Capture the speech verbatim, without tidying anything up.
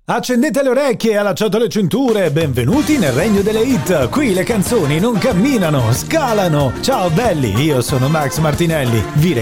Accendete le orecchie, allacciate le cinture, benvenuti nel regno delle hit. Qui le canzoni non camminano, scalano. Ciao belli, io sono Max Martinelli. Vi